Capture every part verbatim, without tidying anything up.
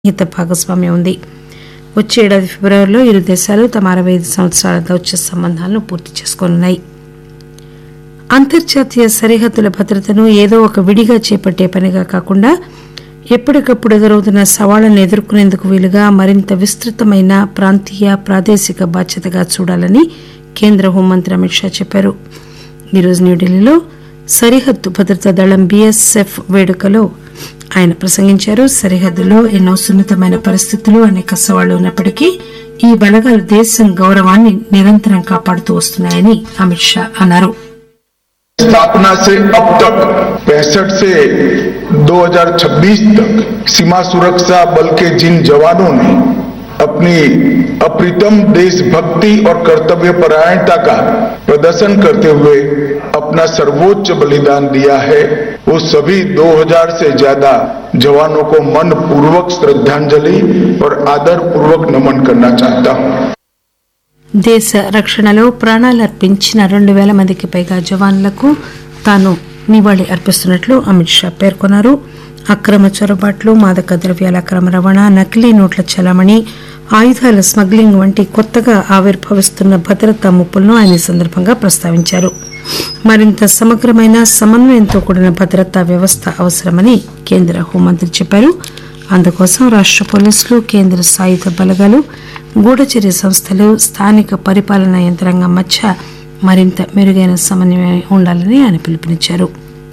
హిత భాగస్వామ్యం ఉంది. వచ్చే ఏడాది ఫిబ్రవరిలో ఇరు దేశాలు తమ అరవై ఐదు సంవత్సరాల దౌత్య సంబంధాలను పూర్తి చేసుకోనున్నాయి. అంతర్జాతీయ సరిహద్దుల భద్రతను ఏదో ఒక విడిగా చేపట్టే పనిగా కాకుండా ఎప్పటికప్పుడు ఎదురవుతున్న సవాళ్లను ఎదుర్కొనేందుకు వీలుగా మరింత విస్తృతమైన ప్రాంతీయ ప్రాదేశిక బాధ్యతగా చూడాలని కేంద్ర హోంమంత్రి అమిత్ షా చెప్పారు. ఈరోజు న్యూఢిల్లీలో సరిహద్దు భద్రతా దళం బీఎస్ఎఫ్ వేడుకలో ఆయన ప్రసంగించారు. సరిహద్దులో ఎన్నో సున్నితమైన పరిస్థితులు, అనేక సవాళ్లు ఉన్నప్పటికీ ఈ బలగాలు దేశం గౌరవాన్ని నిరంతరం కాపాడుతూ వస్తున్నాయని అమిత్ షా అన్నారు. स्थापना से अब तक पैंसठ से दो हज़ार छब्बीस तक सीमा सुरक्षा बल के जिन जवानों ने अपनी अप्रतिम देशभक्ति और कर्तव्य परायणता का प्रदर्शन करते हुए अपना सर्वोच्च बलिदान दिया है, वो सभी दो हज़ार से ज्यादा जवानों को मन पूर्वक श्रद्धांजलि और आदर पूर्वक नमन करना चाहता हूं. దేశ రక్షణలో ప్రాణాలర్పించిన రెండు వేల మందికి పైగా జవాన్లకు తాను నివాళి అర్పిస్తున్నట్లు అమిత్ షా పేర్కొన్నారు. అక్రమ చొరబాట్లు, మాదక ద్రవ్యాల అక్రమ రవాణా, నకిలీ నోట్ల చలామణి, ఆయుధాల స్మగ్లింగ్ వంటి కొత్తగా ఆవిర్భవిస్తున్న భద్రతా ముప్పులను ఆయన ఈ సందర్భంగా ప్రస్తావించారు. మరింత సమగ్రమైన సమన్వయంతో కూడిన భద్రతా వ్యవస్థ అవసరమని కేంద్ర హోంమంత్రి చెప్పారు. అందుకోసం రాష్ట పోలీసులు, కేంద్ర సాయుధ బలగాలు, గూఢచర్య సంస్థలు, స్థానిక పరిపాలనా యంత్రాంగం మధ్య మరింత మెరుగైన సమన్వయం ఉండాలని ఆయన పిలుపునిచ్చారు.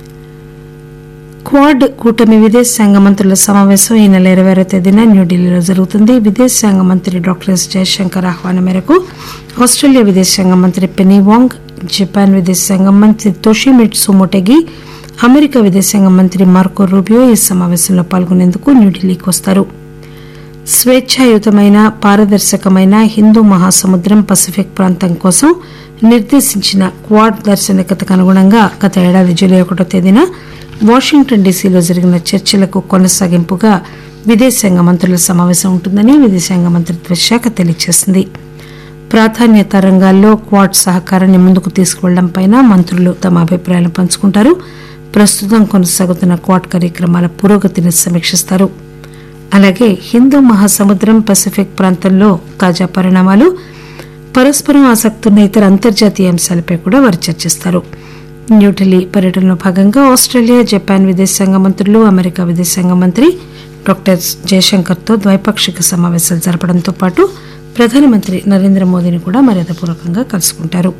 క్వాడ్ కూటమి విదేశాంగ మంత్రుల సమావేశం ఈ నెల ఇరవై ఆరో తేదీన న్యూఢిల్లీలో జరుగుతుంది. విదేశాంగ మంత్రి డాక్టర్ ఎస్ జయశంకర్ ఆహ్వానం మేరకు ఆస్ట్రేలియా విదేశాంగ మంత్రి పెనీ వాంగ్, జపాన్ విదేశాంగ మంత్రి తోషిమిట్సు మోటెగి, అమెరికా విదేశాంగ మంత్రి మార్కో రూబియో ఈ సమావేశంలో పాల్గొనేందుకు న్యూఢిల్లీకి వస్తారు. స్వేచ్ఛాయుతమైన, పారదర్శకమైన హిందూ మహాసముద్రం పసిఫిక్ ప్రాంతం కోసం నిర్దేశించిన క్వాడ్ దార్శనికతకు అనుగుణంగా గత ఏడాది జూలై ఒకటో తేదీన వాషింగ్టన్ డీసీలో జరిగిన చర్చలకు కొనసాగింపుగా విదేశాంగ మంత్రుల సమావేశం ఉంటుందని విదేశాంగ మంత్రిత్వ శాఖ తెలియజేసింది. ప్రాధాన్యత రంగాల్లో క్వాడ్ సహకారాన్ని ముందుకు తీసుకువెళ్లడంపై మంత్రులు తమ అభిప్రాయాలను పంచుకుంటారు. ప్రస్తుతం కొనసాగుతున్న క్వాడ్ కార్యక్రమాల పురోగతిని సమీక్షిస్తారు. అలాగే హిందూ మహాసముద్రం పసిఫిక్ ప్రాంతంలో తాజా పరిణామాలు, పరస్పరం ఆసక్తున్న ఇతర అంతర్జాతీయ అంశాలపై కూడా వారు చర్చిస్తారు. న్యూఢిల్లీ పర్యటనలో భాగంగా ఆస్ట్రేలియా, జపాన్ విదేశాంగ మంత్రులు, అమెరికా విదేశాంగ మంత్రి డాక్టర్ జయశంకర్తో ద్వైపాక్షిక సమావేశాలు జరపడంతో పాటు ప్రధానమంత్రి నరేంద్ర మోదీని కూడా మర్యాదపూర్వకంగా కలుసుకుంటారు.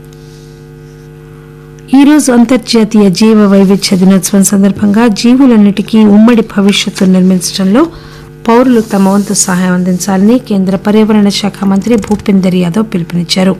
ఈ రోజు అంతర్జాతీయ జీవ వైవిధ్య దినోత్సవం సందర్భంగా జీవులన్నిటికీ ఉమ్మడి భవిష్యత్తు నిర్మించడంలో పౌరులు తమ వంతు సహాయం అందించాలని కేంద్ర పర్యావరణ శాఖ మంత్రి భూపేందర్ యాదవ్ పిలుపునిచ్చారు.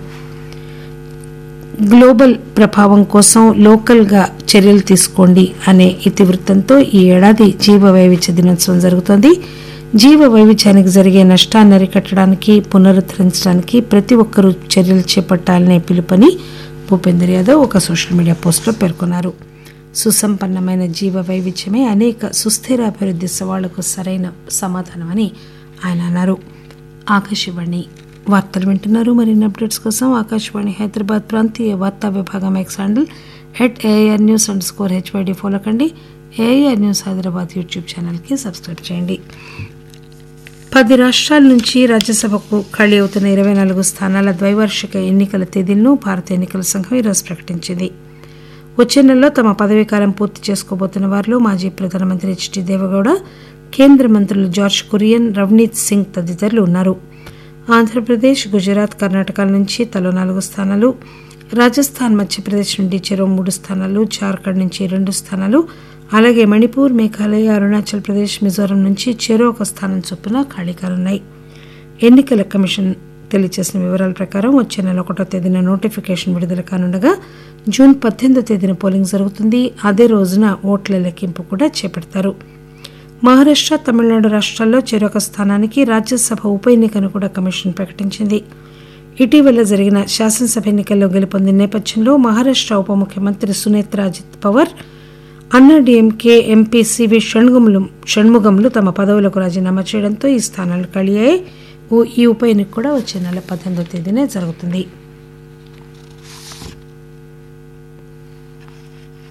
గ్లోబల్ ప్రభావం కోసం లోకల్ గా చర్యలు తీసుకోండి అనే ఇతివృత్తంతో ఈ ఏడాది జీవ వైవిధ్య దినోత్సవం జరుగుతోంది. జీవ వైవిధ్యానికి జరిగే నష్టాన్ని అరికట్టడానికి, పునరుద్దరించడానికి ప్రతి ఒక్కరూ చర్యలు చేపట్టాలనే పిలుపని భూపేందర్ యాదవ్ ఒక సోషల్ మీడియా పోస్టులో పేర్కొన్నారు. సుసంపన్నమైన జీవ వైవిధ్యమే అనేక సుస్థిర అభివృద్ది సవాళ్లకు సరైన సమాధానమని ఆయన అన్నారు. ఆకాశవాణి వార్తలు వింటున్నారు. మరిన్ని అప్డేట్స్ కోసం ఆకాశవాణి హైదరాబాద్ ప్రాంతీయ వార్తా విభాగం X handle at AIR news under score HYD follow కండి. ఏఐఆర్ న్యూస్ హైదరాబాద్ యూట్యూబ్ ఛానల్కి సబ్స్క్రైబ్ చేయండి. పది రాష్ట్రాల నుంచి రాజ్యసభకు ఖాళీ అవుతున్న ఇరవై నాలుగు స్థానాల ద్వైవార్షిక ఎన్నికల తేదీలను భారత ఎన్నికల సంఘం ఈరోజు ప్రకటించింది. వచ్చే నెలలో తమ పదవీకాలం పూర్తి చేసుకోబోతున్న వారిలో మాజీ ప్రధానమంత్రి హెచ్డి దేవగౌడ, కేంద్ర మంత్రులు జార్జ్ కురియన్, రవ్నీత్ సింగ్ తదితరులు ఉన్నారు. ఆంధ్రప్రదేశ్, గుజరాత్, కర్ణాటకల నుంచి తలో నాలుగు స్థానాలు, రాజస్థాన్, మధ్యప్రదేశ్ నుండి చెరో మూడు స్థానాలు, జార్ఖండ్ నుంచి రెండు స్థానాలు, అలాగే మణిపూర్, మేఘాలయ, అరుణాచల్ ప్రదేశ్, మిజోరం నుంచి చెరో ఒక స్థానం చొప్పున ఖాళీ కానున్నాయి. ఎన్నికల కమిషన్ తెలియజేసిన వివరాల ప్రకారం వచ్చే నెల ఒకటో తేదీన నోటిఫికేషన్ విడుదల కానుండగా జూన్ పద్దెనిమిదో తేదీన పోలింగ్ జరుగుతుంది. అదే రోజున ఓట్ల లెక్కింపు కూడా చేపడతారు. మహారాష్ట, తమిళనాడు రాష్ట్రాల్లో చెరొక స్థానానికి రాజ్యసభ ఉప ఎన్నికను కూడా కమిషన్ ప్రకటించింది. ఇటీవల జరిగిన శాసనసభ ఎన్నికల్లో గెలుపొందిన నేపథ్యంలో మహారాష్ట ఉప ముఖ్యమంత్రి సునేత్రా అజిత్ పవార్, అన్నాడీఎంకే ఎంపీ సివి షణ్ముగములు షణ్ముగములు తమ పదవులకు రాజీనామా చేయడంతో ఈ స్థానాలు ఖాళీ అయ్యాయి. ఈ ఉప ఎన్నిక కూడా వచ్చే నెల పద్దెనిమిదో తేదీనే జరుగుతుంది.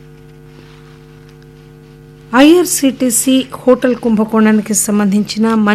ఐఆర్సీటీసీ హోటల్ కుంభకోణానికి సంబంధించిన